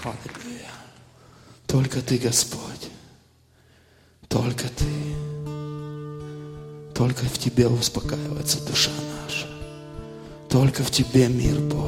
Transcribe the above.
Аллилуйя. Только Ты, Господь. Только Ты. Только в Тебе успокаивается душа наша. Только в Тебе мир, Божий.